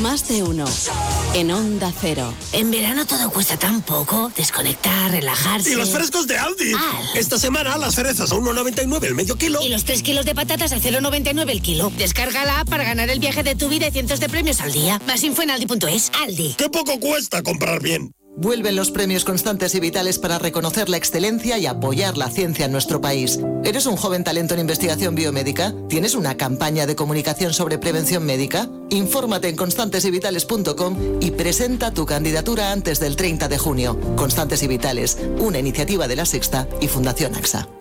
Más de uno. En Onda Cero. En verano todo cuesta tan poco. Desconectar, relajarse. Y los frescos de Aldi. Esta semana las cerezas a 1,99 el medio kilo. Y los 3 kilos de patatas a 0,99 el kilo. Descarga la app para ganar el viaje de tu vida y cientos de premios al día. Más info en aldi.es. Aldi. ¡Qué poco cuesta comprar bien! Vuelven los premios Constantes y Vitales para reconocer la excelencia y apoyar la ciencia en nuestro país. ¿Eres un joven talento en investigación biomédica? ¿Tienes una campaña de comunicación sobre prevención médica? Infórmate en constantesyvitales.com y presenta tu candidatura antes del 30 de junio. Constantes y Vitales, una iniciativa de La Sexta y Fundación AXA.